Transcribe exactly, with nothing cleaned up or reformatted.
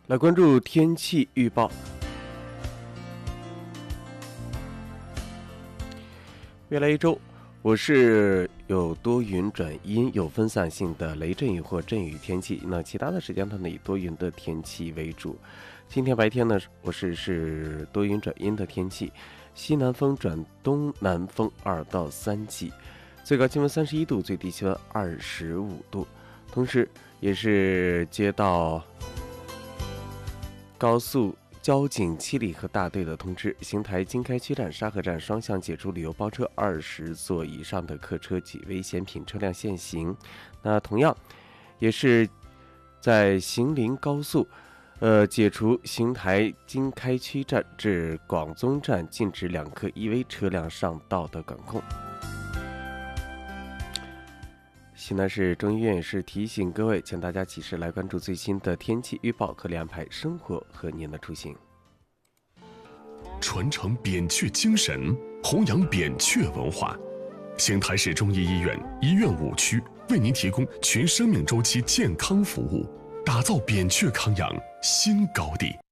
来关注天气预报。未来一周，我是有多云转阴，有分散性的雷阵雨或阵雨天气。那其他的时间呢，以多云的天气为主。今天白天呢，我是是多云转阴的天气，西南风转东南风二到三级，最高气温三十一度，最低气温二十五度。同时，也是接到高速交警七里河大队的通知，邢台经开区站、沙河站双向解除旅游包车二十座以上的客车及危险品车辆限行。那同样，也是在邢林高速，呃，解除邢台经开区站至广宗站禁止两客 E V 车辆上道的管控。西南市中医院也是提醒各位，请大家及时来关注最新的天气预报，合理安排生活和您的出行。 传承扁鹊精神，弘扬扁鹊文化。邢台市中医医院医院五区为您提供全生命周期健康服务，打造扁鹊康养新高地。